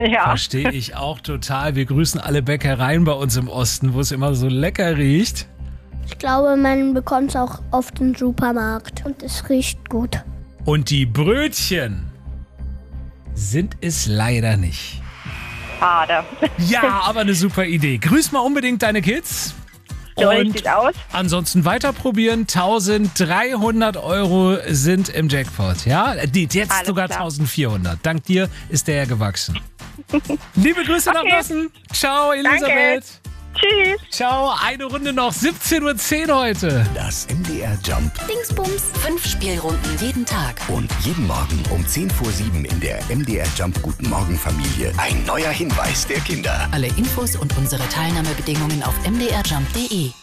Ja. Verstehe ich auch total. Wir grüßen alle Bäckereien bei uns im Osten, wo es immer so lecker riecht. Ich glaube, man bekommt es auch oft im Supermarkt und es riecht gut. Und die Brötchen sind es leider nicht. Schade. Ja, aber eine super Idee. Grüß mal unbedingt deine Kids. So Und richtig aus. ansonsten weiter probieren. 1.300 € sind im Jackpot. Ja, jetzt Alles sogar klar. 1.400. Dank dir ist der ja gewachsen. Liebe Grüße nach Nossen. Ciao, Elisabeth. Tschüss. Ciao, eine Runde noch. 17.10 Uhr heute. Das MDR Jump Dingsbums, 5 Spielrunden jeden Tag. und jeden Morgen um 6:50 in der MDR Jump Guten Morgen Familie ein neuer Hinweis der Kinder. Alle Infos und unsere Teilnahmebedingungen auf mdrjump.de.